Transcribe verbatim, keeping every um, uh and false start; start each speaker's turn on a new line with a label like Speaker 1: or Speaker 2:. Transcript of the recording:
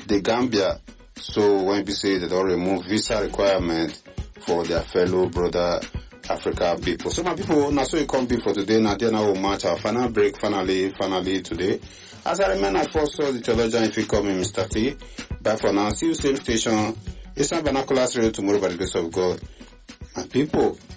Speaker 1: the Gambia. So when we say they don't remove visa requirement for their fellow brother Africa people. So my people, now so you come be for today. Now then I will match our final break finally, finally today. As I remain, I first saw the theologian if you come in Mister T. Bye for now. See you same station. It's not vernacular radio tomorrow by the grace of God. My people.